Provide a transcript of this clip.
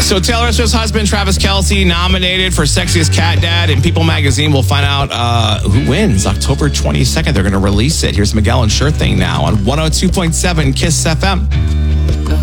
So Taylor Swift's husband, Travis Kelce, nominated for Sexiest Cat Dad, and People Magazine will find out who wins October 22nd. They're going to release it. Here's Miguel and Sure Thing now on 102.7 KISS FM.